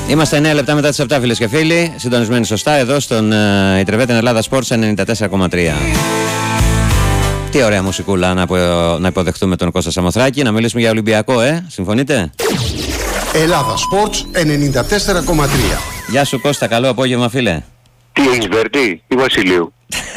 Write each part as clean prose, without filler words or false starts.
Είμαστε 9 λεπτά μετά τις 7, φίλες και φίλοι. Συντονισμένοι σωστά εδώ στον Ιντερβέτεν Ελλάδα Sports 94,3. Τι ωραία μουσικούλα να υποδεχτούμε τον Κώστα Σαμοθράκη. Να μιλήσουμε για Ολυμπιακό, συμφωνείτε? Ελλάδα Sports 94,3. Γεια σου Κώστα, καλό απόγευμα φίλε. Τι έχεις Βερτή ή Βασιλείου?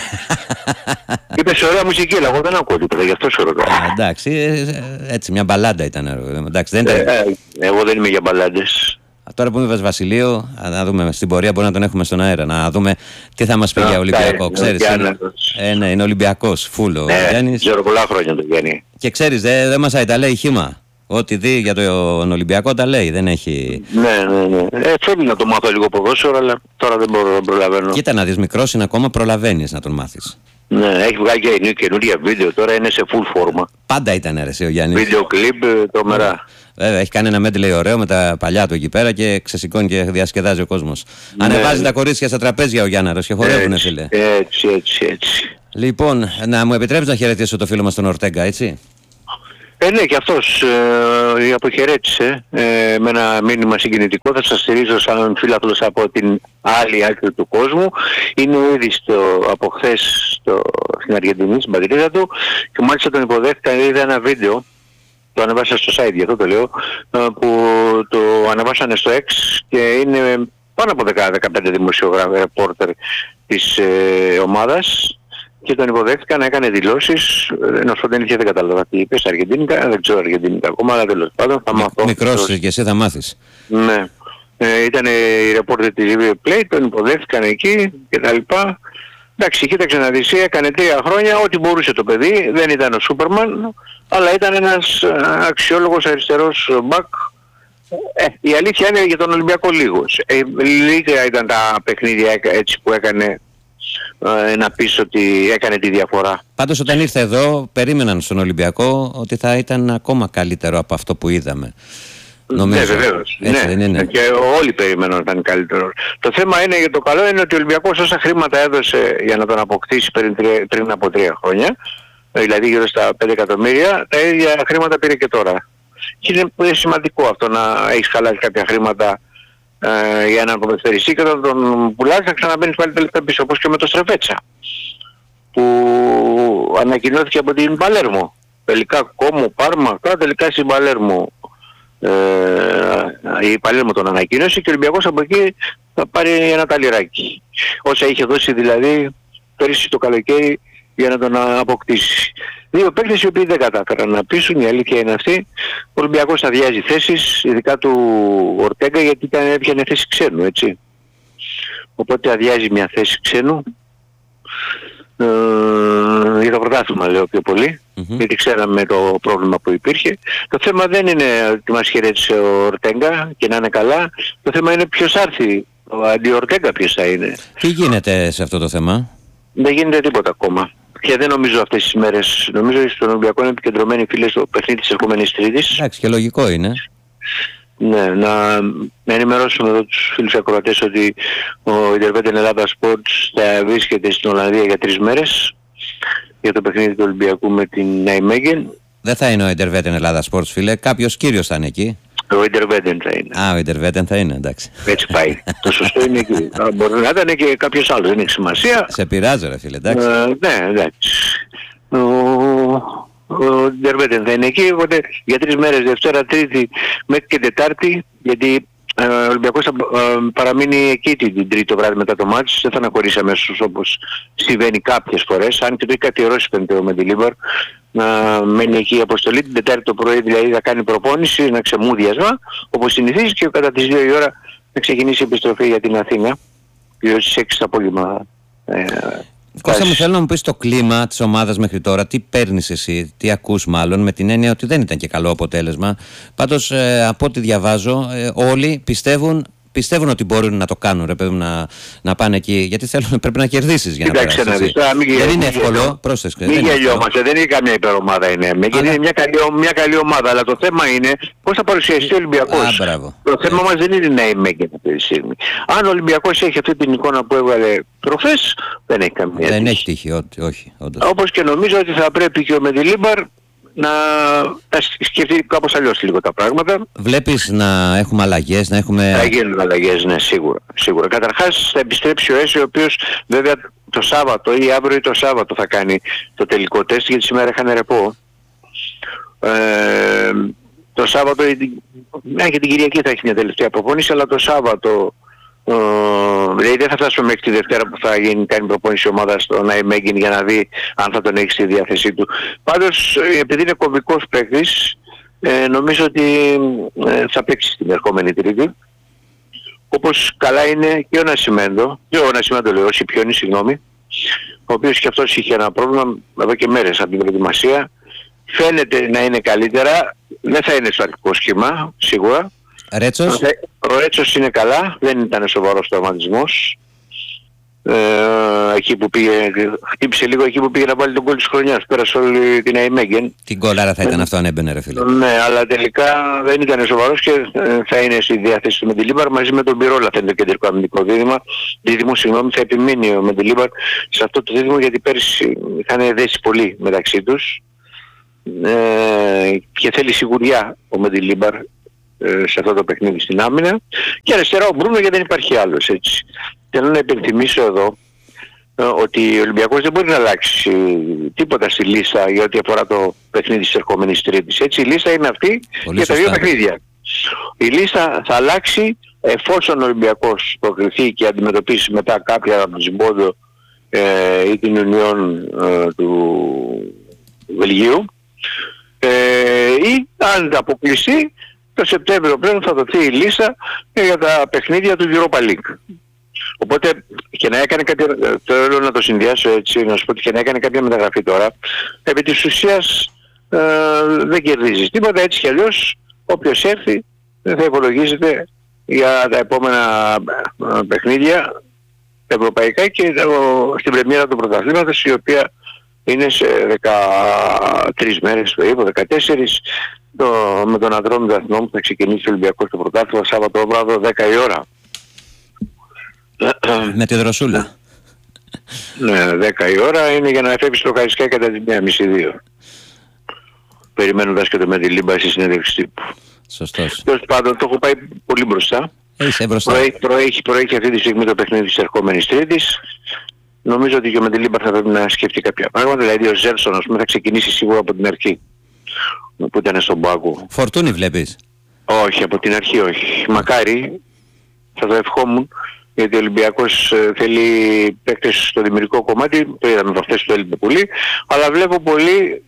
Είπες ωραία μουσική, αλλά εγώ δεν ακούω τίποτα, γι' αυτό σε ρωτάω. Εντάξει, έτσι μια μπαλάντα ήταν. Εντάξει, δεν ήταν... Εγώ δεν είμαι για μπαλάντες. Τώρα που είπες Βασιλείο, να δούμε στην πορεία, μπορεί να τον έχουμε στον αέρα. Να δούμε τι θα μας πει για Ολυμπιακό. Ξέρεις, ναι, είναι Ολυμπιακός, φούλο. Ναι, ξέρω πολλά χρόνια τον Γιάννη. Και ξέρεις, δεν μας τα λέει χύμα. Ό,τι δει για τον Ολυμπιακό τα λέει, δεν έχει... Ναι. Πρέπει να το μάθω λίγο ποδόσφαιρο, αλλά τώρα δεν μπορώ να προλαβαίνω. Κοίτα να δεις, μικρός είναι ακόμα, προλαβαίνεις να τον μάθεις. Ναι, έχει βγάλει και καινούργια βίντεο, τώρα είναι σε full φόρμα. Πάντα ήταν αίρεση ο Γιάννης. Βίντεο κλιπ, τρομερά. Βέβαια, έχει κάνει ένα medley ωραίο με τα παλιά του εκεί πέρα και ξεσηκώνει και διασκεδάζει ο κόσμος. Ναι. Ανεβάζει τα κορίτσια στα τραπέζια ο Γιάνναρος και χορεύουνε, φίλε. Έτσι. Λοιπόν, να μου επιτρέψεις να χαιρετήσω το φίλο μας τον Ορτέγκα, έτσι? Ναι, και αυτός αποχαιρέτησε με ένα μήνυμα συγκινητικό. Θα σας στηρίζω σαν φίλαθλος από την άλλη άκρη του κόσμου. Είναι ήδη από χθες στην Αργεντινή, στην πατρίδα του, και μάλιστα τον υποδέχτηκα. Είδα ένα βίντεο, το ανεβάσα στο site, γι' αυτό το λέω, που το ανεβάσανε στο X και είναι πάνω από 10-15 δημοσιογράφοι, ρεπόρτερ της ομάδας. Και τον υποδέχτηκαν, έκανε δηλώσεις, ενώ δεν είχε, δεν κατάλαβα τι είπε, αργεντίνικα, δεν ξέρω αργεντίνικα ακόμα, αλλά τέλος πάντων θα μάθω. Μικρός και εσύ θα μάθεις. Ναι. Ήταν η ρεπόρτερ της River Plate, τον υποδέχτηκαν εκεί και τα λοιπά. Εντάξει, κοίταξε να δεις, έκανε 3 χρόνια, ό,τι μπορούσε το παιδί, δεν ήταν ο Σούπερμαν, αλλά ήταν ένας αξιόλογος αριστερός μπακ. Η αλήθεια είναι για τον Ολυμπιακό λίγος. Λίγα ήταν τα παιχνίδια έτσι που έκανε, να πεις ότι έκανε τη διαφορά. Πάντως όταν ήρθε εδώ περίμεναν στον Ολυμπιακό ότι θα ήταν ακόμα καλύτερο από αυτό που είδαμε. Νομίζω. Ναι, βεβαίως. Ναι. Και όλοι περίμεναν ότι ήταν καλύτερο. Το θέμα είναι, για το καλό είναι ότι ο Ολυμπιακός όσα χρήματα έδωσε για να τον αποκτήσει πριν από 3 χρόνια, δηλαδή γύρω στα 5 εκατομμύρια, τα ίδια χρήματα πήρε και τώρα. Και είναι σημαντικό αυτό, να έχεις χαλάσει κάποια χρήματα για έναν ποδοσφαιριστή και όταν τον πουλάς να ξαναμπαίνεις πάλι τελικά πίσω, όπως και με το Στρεβέτσα που ανακοινώθηκε από την Παλέρμο. Τελικά Κόμο, Πάρμα, τελικά στην Παλέρμο. Η Παλέρμο τον ανακοίνωσε και ο Ολυμπιακός από εκεί θα πάρει ένα ταλιράκι. Όσα είχε δώσει δηλαδή πέρυσι το καλοκαίρι για να τον αποκτήσει. 2 παίκτες οι οποίοι δεν κατάφεραν να πείσουν, η αλήθεια είναι αυτή. Ο Ολυμπιακός αδειάζει θέσεις, ειδικά του Ορτέγκα, γιατί έπιανε θέση ξένου, έτσι. Οπότε αδειάζει μια θέση ξένου. Για το πρωτάθλημα λέω πιο πολύ, γιατί ξέραμε το πρόβλημα που υπήρχε. Το θέμα δεν είναι ότι μας χαιρέτησε ο Ορτέγκα και να είναι καλά. Το θέμα είναι ποιος θα έρθει, αντί Ορτέγκα ποιος θα είναι. Τι γίνεται σε αυτό το θέμα? Δεν γίνεται τίποτα ακόμα. Και δεν νομίζω αυτές τις μέρες. Νομίζω ότι στον Ολυμπιακό είναι επικεντρωμένοι φίλες στο παιχνίδι της ερχόμενης Τρίτης. Εντάξει, και λογικό είναι. Ναι, να ενημερώσουμε εδώ τους φίλους ακροατές ότι ο Ιντερβέτεν Ελλάδα Sports θα βρίσκεται στην Ολλανδία για 3 μέρες για το παιχνίδι του Ολυμπιακού με την Νάιμεγεν. Δεν θα είναι ο Ιντερβέτεν Ελλάδα Sports, φίλε. Κάποιος κύριος θα είναι εκεί. Ο Ιντερβέτεν θα είναι. Ο Ιντερβέτεν θα είναι, εντάξει. Έτσι πάει. Το σωστό είναι εκεί. Μπορεί να ήταν και κάποιος άλλος, δεν έχει σημασία. Σε πειράζω ρε φίλε, εντάξει. Ναι, εντάξει. Ο Ιντερβέτεν θα είναι εκεί, οπότε για 3 μέρες, Δευτέρα, Τρίτη μέχρι και Τετάρτη, γιατί ο Ολυμπιακός θα παραμείνει εκεί την Τρίτη το βράδυ μετά το μάτς, δεν θα αναχωρήσει αμέσως όπως συμβαίνει κάποιες φορές, αν και το έχει καθιερώσει με τη Λίβαρ, να μένει εκεί η αποστολή την Τετάρτη το πρωί, δηλαδή θα κάνει προπόνηση, ένα ξεμούδιασμα όπως συνηθίζει, και κατά τις 2 η ώρα θα ξεκινήσει η επιστροφή για την Αθήνα, γύρω στις 6 το απόγευμα. Κώστα μου, θέλω να μου πεις το κλίμα της ομάδας μέχρι τώρα, τι παίρνεις εσύ, τι ακούς μάλλον, με την έννοια ότι δεν ήταν και καλό αποτέλεσμα. Πάντως από ό,τι διαβάζω όλοι πιστεύουν ότι μπορούν να το κάνουν, ρε παιδί, να πάνε εκεί, γιατί πρέπει να κερδίσεις για να περάσεις. Δεν είναι εύκολο, πρόσθεσαι. Μην γελιόμαστε, δεν είναι καμία υπερομάδα είναι. Είναι μια καλή ομάδα, αλλά το θέμα είναι πώς θα παρουσιαστεί ο Ολυμπιακός. Το θέμα μας δεν είναι να είμαι και αυτή τη στιγμή. Αν ο Ολυμπιακός έχει αυτή την εικόνα που έβγαλε προχθές, δεν έχει καμία τύχη. Δεν έχει τύχη, όχι. Όπως και νομίζω ότι θα πρέπει και ο Μεντιλίμπαρ να σκεφτεί κάπως αλλιώς λίγο τα πράγματα. Βλέπεις να έχουμε αλλαγές, να έχουμε... Θα γίνουν αλλαγές, ναι, σίγουρα. Καταρχάς θα επιστρέψει ο ΕΣΕ, ο οποίος βέβαια το Σάββατο ή αύριο ή το Σάββατο θα κάνει το τελικό τεστ, γιατί σήμερα είχαν ρεπό. Το Σάββατο και την Κυριακή θα έχει μια τελευταία προπόνηση, αλλά το Σάββατο δηλαδή δεν θα φτάσουμε μέχρι τη Δευτέρα που θα κάνει προπόνηση ομάδα στο Ναϊμέγγιν για να δει αν θα τον έχει στη διάθεσή του. Πάντως επειδή είναι κομβικός παίκτης, νομίζω ότι θα παίξει την ερχόμενη Τρίτη. Όπως καλά είναι και ο Νασιμέντο, ο Σιπιώνης, συγγνώμη, ο οποίος και αυτός είχε ένα πρόβλημα εδώ και μέρες από την προετοιμασία. Φαίνεται να είναι καλύτερα, δεν θα είναι στο αρχικό σχήμα, σίγουρα. Ρέτσος. Ο Ρέτσος είναι καλά, δεν ήταν σοβαρός τραυματισμός. Εκεί που πήγε, χτύπησε λίγο εκεί που πήγε να βάλει τον γκολ της χρονιάς, πέρασε όλη την Αϊμέγγεν. Τι γκολάρα θα ήταν αυτό αν έμπαινε, ρε φίλε. Ναι, αλλά τελικά δεν ήταν σοβαρός και θα είναι στη διάθεση του Μεντιλίμπαρ μαζί με τον Πυρόλα, θα είναι το κεντρικό αμυντικό δίδυμο, θα επιμείνει ο Μεντιλίμπαρ σε αυτό το δίδυμο, γιατί πέρυσι είχαν δέσει πολύ μεταξύ τους και θέλει σιγουριά ο Μεντιλίμπαρ σε αυτό το παιχνίδι στην άμυνα, και αριστερά ο Μπρούνο, γιατί δεν υπάρχει άλλος, έτσι. Θέλω να υπενθυμίσω εδώ ότι ο Ολυμπιακός δεν μπορεί να αλλάξει τίποτα στη λίστα για ό,τι αφορά το παιχνίδι της ερχόμενης Τρίτης. Έτσι, η λίστα είναι αυτή για τα δύο παιχνίδια. Η λίστα θα αλλάξει εφόσον ο Ολυμπιακός προκριθεί και αντιμετωπίσει μετά κάποια από την Μπόντο ή την Ιουνιόν του Βελγίου, ή αν αποκλειστεί το Σεπτέμβριο πλέον θα δοθεί η λίστα για τα παιχνίδια του Europa League. Οπότε και να έκανε κάποια, θέλω να το συνδυάσω έτσι, να σου πω ότι και να έκανε κάποια μεταγραφή τώρα, επί της ουσίας δεν κερδίζεις τίποτα, έτσι κι αλλιώς όποιος έρθει θα υπολογίζεται για τα επόμενα παιχνίδια ευρωπαϊκά και στην πρεμιέρα του πρωταθλήματος, η οποία είναι σε 13 μέρες περίπου, 14, με τον Ατρόμητο Αθηνών που θα ξεκινήσει ο Ολυμπιακός στο πρωτάθλημα Σάββατο βράδυ 10 η ώρα. Με τη δροσούλα. Ναι, 10 η ώρα είναι για να φεύγει στο Καρισκάκι κατά τη 1:30-2. Περιμένοντας και το Μεντιλίμπαρ στη συνέντευξη τύπου. Σωστός. Τέλος πάντων, το έχω πάει πολύ μπροστά. Είσαι μπροστά. Προέχει αυτή τη στιγμή το παιχνίδι της ερχόμενης Τρίτης. Νομίζω ότι και ο Μεντιλίμπαρ θα πρέπει να σκεφτεί κάποια πράγματα. Δηλαδή ο Ζέρσον, ας πούμε, θα ξεκινήσει σίγουρα από την αρχή, που ήταν στον πάγκο. Φορτούνη βλέπεις? Όχι, από την αρχή όχι. Μακάρι, θα το ευχόμουν, γιατί ο Ολυμπιακός θέλει παίκτες στο δημιουργικό κομμάτι, το είδαμε από αυτές που έλειπε πολύ, αλλά βλέπω πολύ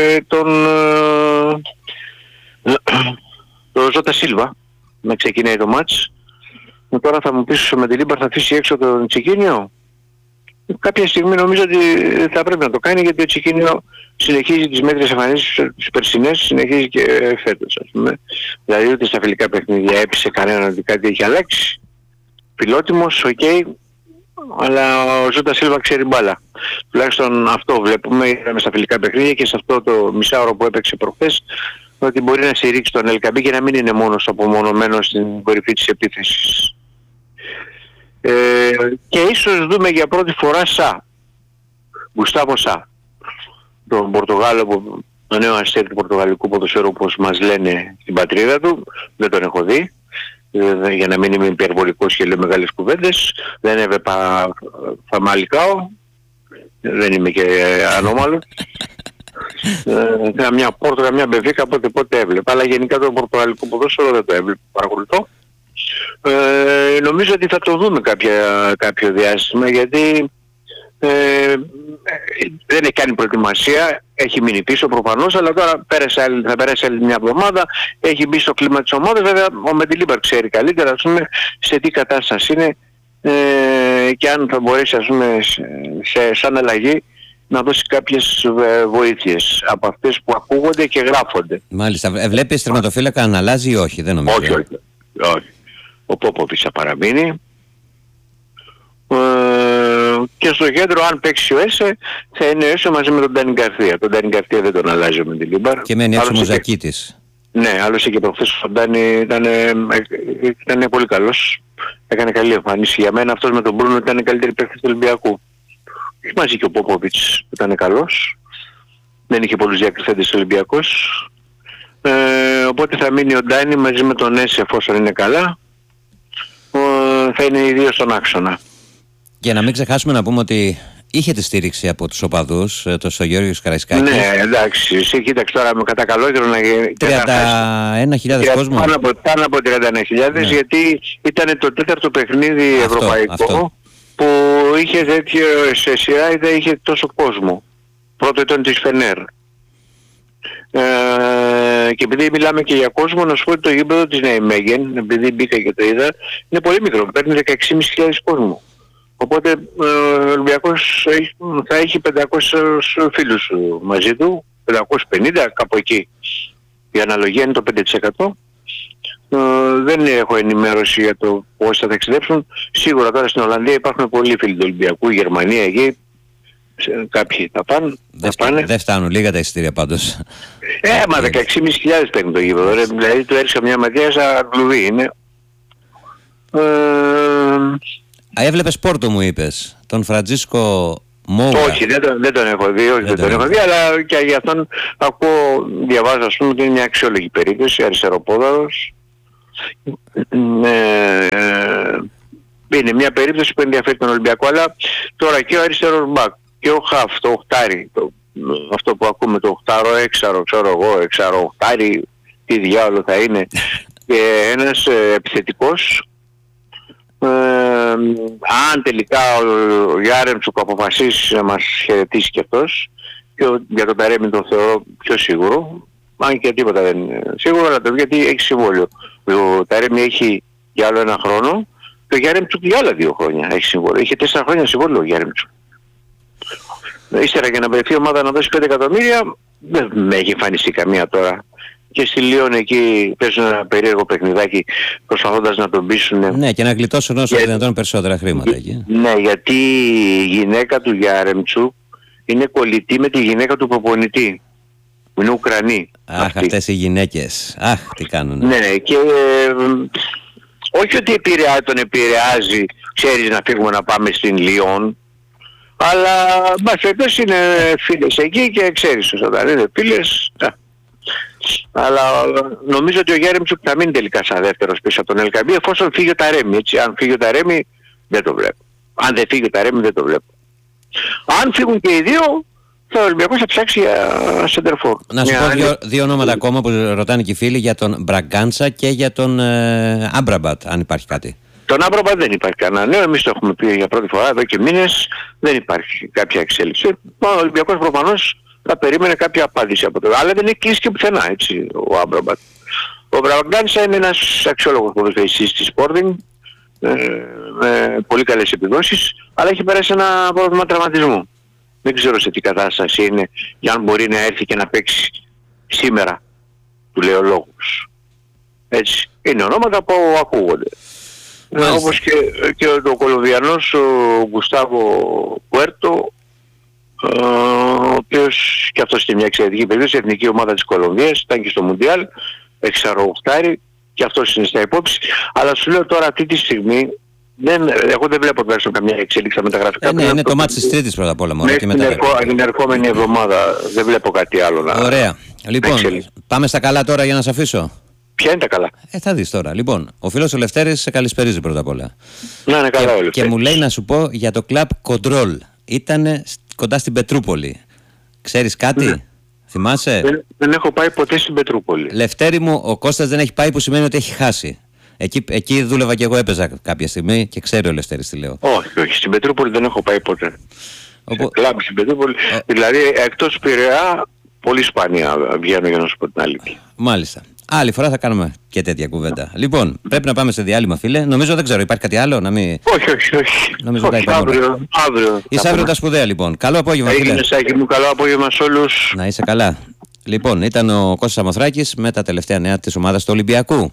τον Ζώτα Σίλβα να ξεκινάει το μάτς. Τώρα θα μου πεις ο Μεντιλίμπαρ θα αφήσει έξω τον Τσικίνιο. Κάποια στιγμή νομίζω ότι θα πρέπει να το κάνει, γιατί ο Τσικίνιο συνεχίζει τις μέτριες εμφανίσεις τις περσινές, συνεχίζει και φέτος, ας πούμε. Δηλαδή ούτε στα φιλικά παιχνίδια έπεισε κανέναν ότι κάτι έχει αλλάξει. Φιλότιμος, οκ, αλλά ο Ζώτα Σίλβα ξέρει μπάλα. Τουλάχιστον αυτό βλέπουμε, είδαμε στα φιλικά παιχνίδια και σε αυτό το μισάωρο που έπαιξε προχθές, ότι μπορεί να στηρίξει τον Ελκαμπή και να μην είναι μόνος απομονωμένος στην κορυφή της επίθεσης. Και ίσως δούμε για πρώτη φορά Γκουστάβο Σα, τον Πορτογάλο, τον νέο αστέρι του πορτογαλικού ποδοσφαίρου, όπως μας λένε στην πατρίδα του. Δεν τον έχω δει, για να μην είμαι υπερβολικός και λέω μεγάλες κουβέντες. Δεν έβλεπα Φαμαλικάο, δεν είμαι και ανώμαλο. Καμιά Πόρτο, καμιά Μπεβίκα, πότε έβλεπα, αλλά γενικά το πορτογαλικό ποδόσφαιρο δεν το έβλεπα, παρακολουθώ. Νομίζω ότι θα το δούμε κάποιο διάστημα, γιατί δεν έχει κάνει προετοιμασία, έχει μείνει πίσω προφανώς, αλλά τώρα θα πέρασε άλλη μια εβδομάδα, έχει μπει στο κλίμα της ομάδας. Βέβαια ο Μεντιλίμπαρ ξέρει καλύτερα, ας πούμε, σε τι κατάσταση είναι και αν θα μπορέσει, ας πούμε, σαν αλλαγή να δώσει κάποιες βοήθειες από αυτές που ακούγονται και γράφονται. Μάλιστα. Βλέπεις τερματοφύλακα αν αλλάζει ή όχι? Δεν νομίζω. Όχι. Ο Πόποβιτς θα παραμείνει. Και στο κέντρο, αν παίξει ο Έσε, θα είναι ο Έσε μαζί με τον Ντάνι Γκαρθία. Τον Ντάνι Γκαρθία δεν τον αλλάζει ο Μεντιλίμπαρ. Και μένει έξω ο Μουζακίτης. Ναι, άλλωστε και προχθές ο Ντάνι ήταν πολύ καλός. Έκανε καλή εμφάνιση. Για μένα αυτός με τον Μπρούνο ήταν η καλύτερη παίκτης του Ολυμπιακού. Μαζί και ο Πόποβιτς ήταν καλός. Δεν είχε πολλούς διακριθέντες Ολυμπιακός. Οπότε θα μείνει ο Ντάνι μαζί με τον Έση, εφόσον είναι καλά. Θα είναι οι δύο στον άξονα. Για να μην ξεχάσουμε να πούμε ότι είχε τη στήριξη από τους οπαδούς, το Γιώργος Καραϊσκάκης. Ναι, εντάξει, εσύ κοίταξε τώρα με κατά καλό καιρό να 31.000 κόσμο. Πάνω από 31.000, ναι. Γιατί ήταν το τέταρτο παιχνίδι ευρωπαϊκό που είχε τέτοιο σε σειρά, δεν είχε τόσο κόσμο. Πρώτο ήταν της Φενέρ. Και επειδή μιλάμε και για κόσμο, να σου πω ότι το γήπεδο της Ναϊμέγεν, επειδή μπήκα και το είδα, είναι πολύ μικρό, παίρνει 16.500 κόσμο. Οπότε ο Ολυμπιακός θα έχει 500 φίλους μαζί του, 550, κάπου εκεί. Η αναλογία είναι το 5%. Δεν έχω ενημέρωση για το πώς θα ταξιδέψουν. Σίγουρα τώρα στην Ολλανδία υπάρχουν πολλοί φίλοι του Ολυμπιακού, η Γερμανία εκεί. Κάποιοι θα πάνε. Δεν φτάνουν λίγα τα εισιτήρια πάντως. Μα 16.500 παίρνει το γήπεδο. Δηλαδή του έριξα μια ματιά σαν κλουβί είναι. Έβλεπες Πόρτο μου είπες, τον Φραντζίσκο Μόγκα. Όχι, δεν τον έχω δει, αλλά και για αυτόν διαβάζω ας πούμε ότι είναι μια αξιόλογη περίπτωση, αριστεροπόδαρος. Είναι μια περίπτωση που ενδιαφέρει τον Ολυμπιακό, αλλά τώρα και ο αριστερός μπακ και ο χαφ, το οχτάρι, αυτό που ακούμε το οχτάρο, έξαρο, ξέρω εγώ, έξαρο, οχτάρι, τι διάολο θα είναι, και ένας επιθετικός. Αν τελικά ο Γιάρεμτσουκ αποφασίσει να μας χαιρετήσει και αυτός, και για τον Ταρέμι το θεωρώ πιο σίγουρο, αν και τίποτα δεν είναι σίγουρο, αλλά γιατί έχει συμβόλαιο. Ο Ταρέμι έχει για άλλο 1 χρόνο και ο Γιάρεμτσουκ για άλλα 2 χρόνια έχει συμβόλαιο. Είχε 4 χρόνια συμβόλαιο ο Γιάρεμτσουκ. Ύστερα για να βρεθεί η ομάδα να δώσει 5 εκατομμύρια δεν με έχει εμφανιστεί καμία τώρα. Και στη Λιόν εκεί παίζουν ένα περίεργο παιχνιδάκι προσπαθώντας να τον πείσουν. Ναι, και να γλιτώσουν όσο δυνατόν περισσότερα χρήματα εκεί. Ναι, γιατί η γυναίκα του Γιάρεμτσουκ είναι κολλητή με τη γυναίκα του προπονητή. Είναι Ουκρανή. Αχ, αυτές οι γυναίκες. Αχ, τι κάνουνε. Ναι, και όχι ότι τον επηρεάζει, ξέρεις, να φύγουμε να πάμε στην Λιόν, αλλά μας είναι φίλες εκεί και ξέρεις όταν είναι φίλες. Αλλά νομίζω ότι ο Γιάρεμτσουκ θα μείνει τελικά σαν δεύτερος πίσω από τον Ελκαμπή, εφόσον φύγει ο Ταρέμι, έτσι. Αν φύγει ο Ταρέμι δεν το βλέπω. Αν δεν φύγει ο Ταρέμι δεν το βλέπω. Αν φύγουν και οι δύο, ο Ολυμπιακός θα ψάξει για σεντερφόρ. Να σου πω δύο ονόματα ακόμα που ρωτάνε και οι φίλοι, για τον Μπραγκάντσα και για τον Άμπραμπατ, αν υπάρχει κάτι. Τον Άμπραμπατ δεν υπάρχει κανένα νέο, εμείς το έχουμε πει για πρώτη φορά εδώ και μήνες, δεν υπάρχει κάποια εξέλιξη. Ο Ολυμπιακός προφανώς θα περίμενε κάποια απάντηση από το. Αλλά δεν έχει κλείσει και πουθενά, έτσι, ο Άμπραμπατ. Ο Μπραγκάντσα είναι ένας αξιόλογος ποδοσφαιριστής της Sporting, με πολύ καλές επιδόσεις, αλλά έχει περάσει ένα πρόβλημα τραυματισμού. Δεν ξέρω σε τι κατάσταση είναι και αν μπορεί να έρθει και να παίξει σήμερα, του λέει ο λόγος. Έτσι, είναι ονόματα που ακούγονται. Όπως και ο Κολομβιανός, ο Γκουστάβο Πουέρτο, ο οποίος και αυτός είναι μια εξαιρετική περίπτωση, εθνική ομάδα της Κολομβίας, ήταν και στο Μουντιάλ, εξαρροχτάρι, και αυτός είναι στα υπόψη. Αλλά σου λέω τώρα αυτή τη στιγμή, εγώ δεν βλέπω τουλάχιστον καμιά εξέλιξη στα μεταγραφικά. Ναι, είναι το μάτς της Τρίτης πρώτα απ' όλα. Την ερχόμενη εβδομάδα δεν βλέπω κάτι άλλο να. Ωραία. Λοιπόν, πάμε στα καλά τώρα για να σε αφήσω. Ποια είναι τα καλά? Θα δεις τώρα. Λοιπόν, ο φίλος ο Λευτέρης σε καλησπερίζει πρώτα απ' όλα. Να είναι καλά ο Λευτέρης. Και μου λέει να σου πω για το Club Control. Ήτανε κοντά στην Πετρούπολη. Ξέρεις κάτι? Ναι. Θυμάσαι? Δεν έχω πάει ποτέ στην Πετρούπολη. Λευτέρη μου, ο Κώστας δεν έχει πάει, που σημαίνει ότι έχει χάσει. Εκεί δούλευα και εγώ, έπαιζα κάποια στιγμή και ξέρει ο Λευτέρης τι λέω. Όχι, στην Πετρούπολη δεν έχω πάει ποτέ. Κλαμπ στην Πετρούπολη. Δηλαδή εκτός Πειραιά, πολύ σπάνια βγαίνω, για να σου πω την αλήθεια. Μάλιστα. Άλλη φορά θα κάνουμε και τέτοια κουβέντα. Λοιπόν, πρέπει να πάμε σε διάλειμμα, φίλε. Νομίζω, δεν ξέρω, υπάρχει κάτι άλλο να μην. Όχι. Νομίζω ότι αύριο. Είσαι αύριο τα σπουδαία, λοιπόν. Καλό απόγευμα, φίλε. Καλό απόγευμα σε όλους. Να είσαι καλά. Λοιπόν, ήταν ο Κώστας Σαμοθράκης με τα τελευταία νέα της ομάδας του Ολυμπιακού.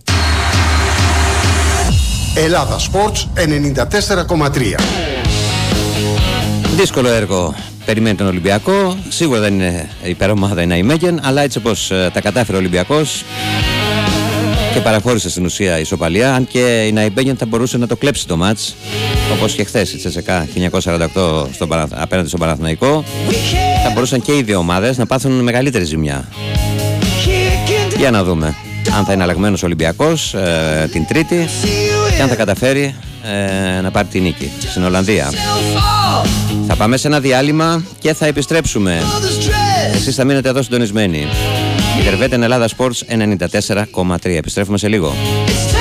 Ελλάδα Sports 94,3. Δύσκολο έργο περιμένει τον Ολυμπιακό. Σίγουρα δεν είναι υπερομάδα η Ναϊμέγεν, αλλά έτσι όπως τα κατάφερε ο Ολυμπιακός και παραχώρησε στην ουσία ισοπαλία, αν και η Ναϊμπένιεν θα μπορούσε να το κλέψει το μάτς, όπως και χθες η Τσεσεκά 1948 απέναντι στον Παναθηναϊκό. Θα μπορούσαν και οι δύο ομάδες να πάθουν μεγαλύτερη ζημιά. Για να δούμε αν θα είναι αλλαγμένος ο Ολυμπιακός την Τρίτη και αν θα καταφέρει να πάρει τη νίκη στην Ολλανδία. Θα πάμε σε ένα διάλειμμα και θα επιστρέψουμε. Εσείς θα μείνετε εδώ συντονισμένοι. Γερβέται Ελλάδα Sports 94,3. Επιστρέφουμε σε λίγο.